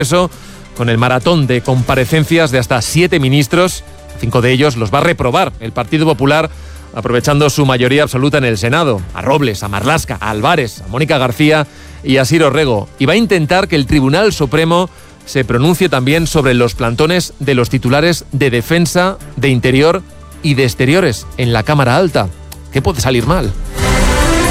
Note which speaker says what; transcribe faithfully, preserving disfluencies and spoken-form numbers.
Speaker 1: Eso, con el maratón de comparecencias de hasta siete ministros, cinco de ellos los va a reprobar el Partido Popular, aprovechando su mayoría absoluta en el Senado. A Robles, a Marlaska, a Álvarez, a Mónica García y a Siro Rego. Y va a intentar que el Tribunal Supremo se pronuncie también sobre los plantones de los titulares de Defensa, de Interior y de Exteriores en la Cámara Alta. ¿Qué puede salir mal?